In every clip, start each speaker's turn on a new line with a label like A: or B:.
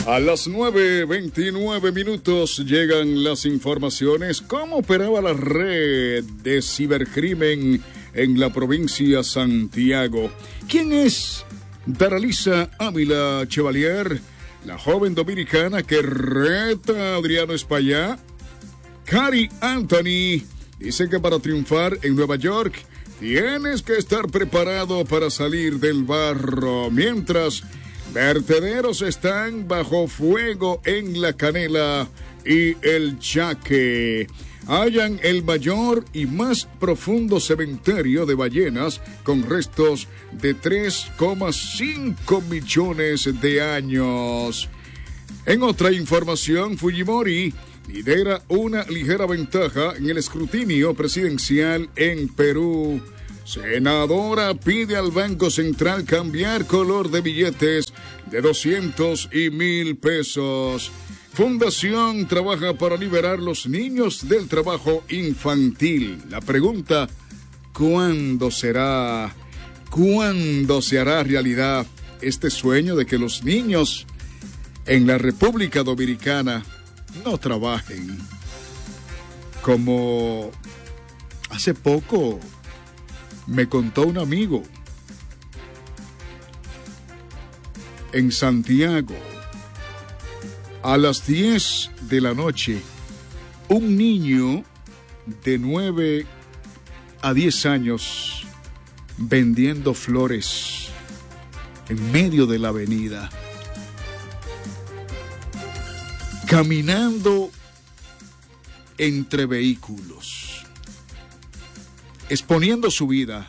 A: A las 9:29 minutos llegan las informaciones. ¿Cómo operaba la red de cibercrimen en la provincia de Santiago? ¿Quién es Daralisa Ávila Chevalier, la joven dominicana que reta a Adriano Espaillá? Cari Anthony dice que para triunfar en Nueva York tienes que estar preparado para salir del barro, mientras vertederos están bajo fuego en La Canela y El Yaque. Hallan el mayor y más profundo cementerio de ballenas con restos de 3,5 millones de años. En otra información, Fujimori lidera una ligera ventaja en el escrutinio presidencial en Perú. Senadora pide al Banco Central cambiar color de billetes de 200 y 1,000 pesos. Fundación trabaja para liberar los niños del trabajo infantil. La pregunta, ¿cuándo será? ¿Cuándo se hará realidad este sueño de que los niños en la República Dominicana no trabajen? Como hace poco me contó un amigo en Santiago, a las 10 de la noche, un niño de 9 a 10 años vendiendo flores en medio de la avenida, caminando entre vehículos, exponiendo su vida,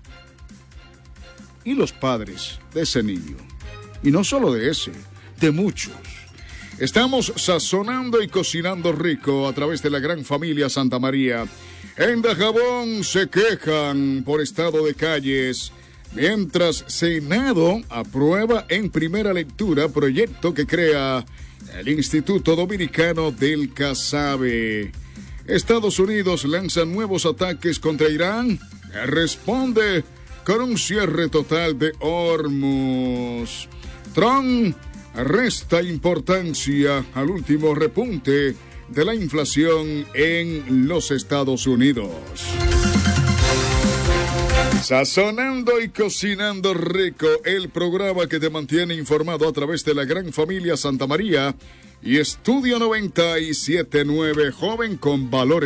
A: y los padres de ese niño, y no solo de ese, de muchos. Estamos sazonando y cocinando rico a través de la gran familia Santa María. En Dajabón se quejan por estado de calles, mientras Senado aprueba en primera lectura proyecto que crea el Instituto Dominicano del Casabe. Estados Unidos lanza nuevos ataques contra Irán, que responde con un cierre total de Hormuz. Trump resta importancia al último repunte de la inflación en los Estados Unidos. Sazonando y cocinando rico, el programa que te mantiene informado a través de la gran familia Santa María y Estudio 97.9, joven con valores.